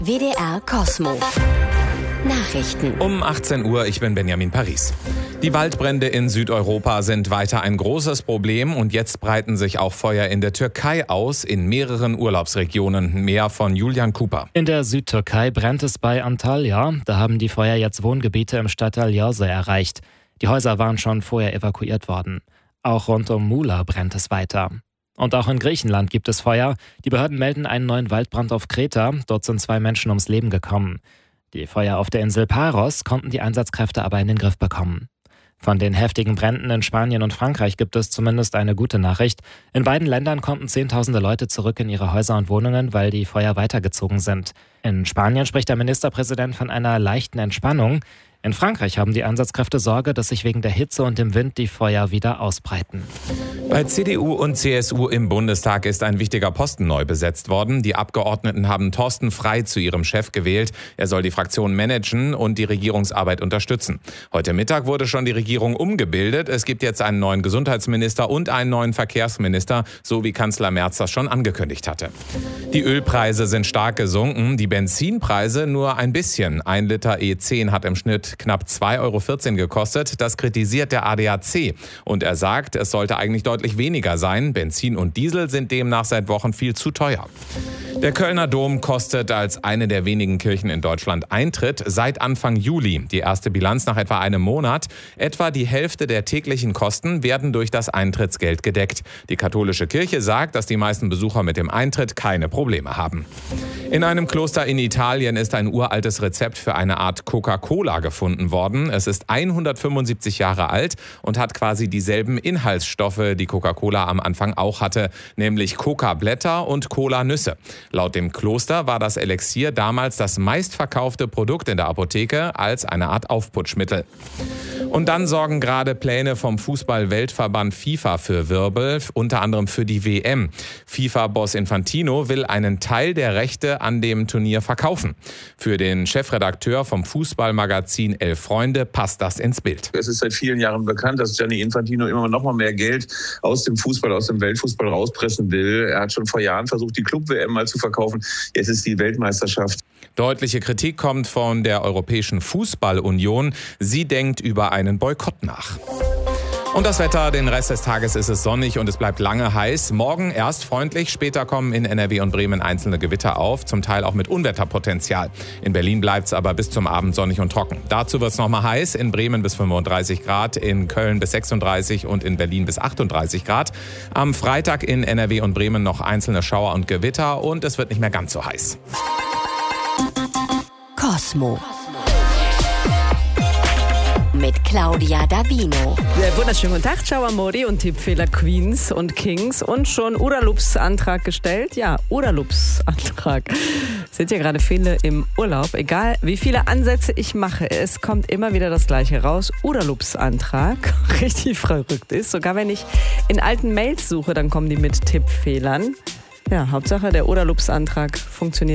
WDR Cosmo. Nachrichten. Um 18 Uhr, ich bin Benjamin Paris. Die Waldbrände in Südeuropa sind weiter ein großes Problem und jetzt breiten sich auch Feuer in der Türkei aus, in mehreren Urlaubsregionen. Mehr von Julian Cooper. In der Südtürkei brennt es bei Antalya. Da haben die Feuer jetzt Wohngebiete im Stadtteil Yase erreicht. Die Häuser waren schon vorher evakuiert worden. Auch rund um Mula brennt es weiter. Und auch in Griechenland gibt es Feuer. Die Behörden melden einen neuen Waldbrand auf Kreta. Dort sind 2 Menschen ums Leben gekommen. Die Feuer auf der Insel Paros konnten die Einsatzkräfte aber in den Griff bekommen. Von den heftigen Bränden in Spanien und Frankreich gibt es zumindest eine gute Nachricht. In beiden Ländern konnten Zehntausende Leute zurück in ihre Häuser und Wohnungen, weil die Feuer weitergezogen sind. In Spanien spricht der Ministerpräsident von einer leichten Entspannung. In Frankreich haben die Einsatzkräfte Sorge, dass sich wegen der Hitze und dem Wind die Feuer wieder ausbreiten. Bei CDU und CSU im Bundestag ist ein wichtiger Posten neu besetzt worden. Die Abgeordneten haben Thorsten Frey zu ihrem Chef gewählt. Er soll die Fraktion managen und die Regierungsarbeit unterstützen. Heute Mittag wurde schon die Regierung umgebildet. Es gibt jetzt einen neuen Gesundheitsminister und einen neuen Verkehrsminister, so wie Kanzler Merz das schon angekündigt hatte. Die Ölpreise sind stark gesunken, die Benzinpreise nur ein bisschen. 1 Liter E10 hat im Schnitt knapp 2,14 € gekostet. Das kritisiert der ADAC. Und er sagt, es sollte eigentlich deutlich weniger sein. Benzin und Diesel sind demnach seit Wochen viel zu teuer. Der Kölner Dom kostet als eine der wenigen Kirchen in Deutschland Eintritt seit Anfang Juli. Die erste Bilanz nach etwa einem Monat. Etwa die Hälfte der täglichen Kosten werden durch das Eintrittsgeld gedeckt. Die katholische Kirche sagt, dass die meisten Besucher mit dem Eintritt keine Probleme haben. In einem Kloster in Italien ist ein uraltes Rezept für eine Art Coca-Cola gefunden worden. Es ist 175 Jahre alt und hat quasi dieselben Inhaltsstoffe, die Coca-Cola am Anfang auch hatte, nämlich Coca-Blätter und Cola-Nüsse. Laut dem Kloster war das Elixier damals das meistverkaufte Produkt in der Apotheke als eine Art Aufputschmittel. Und dann sorgen gerade Pläne vom Fußball-Weltverband FIFA für Wirbel, unter anderem für die WM. FIFA-Boss Infantino will einen Teil der Rechte an dem Turnier verkaufen. Für den Chefredakteur vom Fußballmagazin Elf Freunde passt das ins Bild. Es ist seit vielen Jahren bekannt, dass Gianni Infantino immer noch mal mehr Geld aus dem Fußball, aus dem Weltfußball rauspressen will. Er hat schon vor Jahren versucht, die Club-WM mal zu verkaufen. Jetzt ist die Weltmeisterschaft. Deutliche Kritik kommt von der Europäischen Fußballunion. Sie denkt über einen Boykott nach. Und das Wetter, den Rest des Tages ist es sonnig und es bleibt lange heiß. Morgen erst freundlich, später kommen in NRW und Bremen einzelne Gewitter auf, zum Teil auch mit Unwetterpotenzial. In Berlin bleibt es aber bis zum Abend sonnig und trocken. Dazu wird es nochmal heiß, in Bremen bis 35 Grad, in Köln bis 36 und in Berlin bis 38 Grad. Am Freitag in NRW und Bremen noch einzelne Schauer und Gewitter und es wird nicht mehr ganz so heiß. Cosmo. Mit Claudia Davino. Wunderschönen guten Tag, ciao amori und Tippfehler Queens und Kings. Und schon Urlaubsantrag gestellt? Ja, Urlaubsantrag. Sind ja gerade viele im Urlaub. Egal, wie viele Ansätze ich mache, es kommt immer wieder das Gleiche raus. Urlaubsantrag. Richtig verrückt ist. Sogar wenn ich in alten Mails suche, dann kommen die mit Tippfehlern. Ja, Hauptsache der Urlaubsantrag funktioniert.